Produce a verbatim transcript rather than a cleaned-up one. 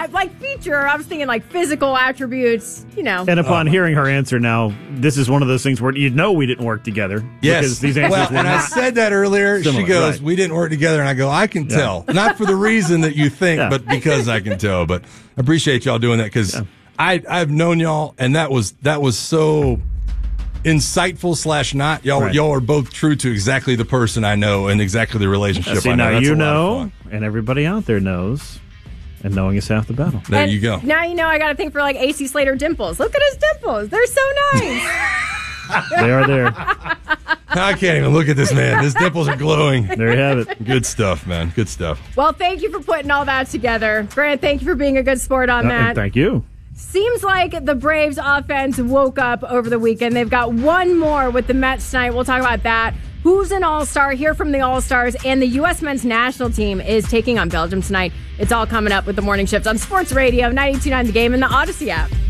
I like feature. I was thinking like physical attributes, you know. And upon Oh, hearing her answer now, this is one of those things where you know we didn't work together. Yes. Because these answers well, were and I not said that earlier. similar, She goes, right. we didn't work together. And I go, I can Yeah. tell. Not for the reason that you think, Yeah. but because I can tell. But I appreciate y'all doing that because Yeah. I I've known y'all, and that was that was so insightful slash not. Y'all Right. y'all are both true to exactly the person I know and exactly the relationship See, I know. now That's you a lot of know, fun. and everybody out there knows, and knowing is half the battle. There And you go. Now you know I got to think for like A C Slater dimples. Look at his dimples. They're so nice. They are there. I can't even look at this man. His dimples are glowing. There you have it. Good stuff, man. Good stuff. Well, thank you for putting all that together. Grant, thank you for being a good sport on Uh, that. and thank you. Seems like the Braves offense woke up over the weekend. They've got one more with the Mets tonight. We'll talk about that. Who's an all-star? Hear from the all-stars. And the U S men's national team is taking on Belgium tonight. It's all coming up with the morning shift on Sports Radio, ninety-two point nine The Game, and the Odyssey app.